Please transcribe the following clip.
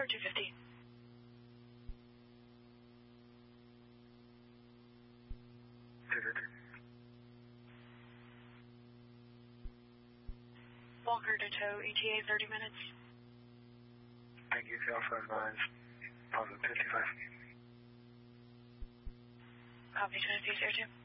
or 250? Walker to tow, ETA 30 minutes. Thank you, Alpha advise. Positive 55. Copy 20 Air 2.